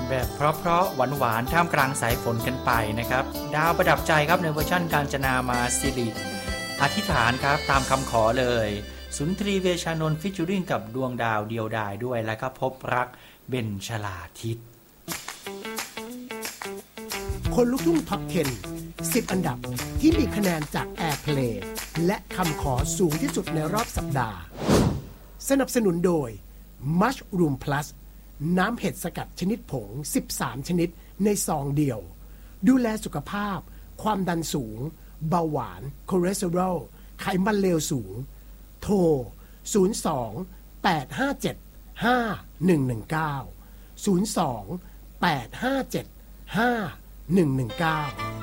แบบเพราะๆหวานๆท่ามกลางสายฝนกันไปนะครับดาวประดับใจครับในเวอร์ชั่นกาญจนามาสิริอธิษฐานครับตามคำขอเลยสุนทรีเวชานนท์ฟิชเจอริ่งกับดวงดาวเดียวดายด้วยแล้วก็พบรักเบญชลาทิศคนลุกทุ่งท็อป 10 10 อันดับที่มีคะแนนจาก Airplay และคำขอสูงที่สุดในรอบสัปดาห์สนับสนุนโดย Mushroom Plus น้ำเห็ดสกัดชนิดผง13ชนิดในซองเดียวดูแลสุขภาพความดันสูงเบาหวานคอเลสเตอรอลไขมันเลวสูงโทร02 857 5119 02 857 5119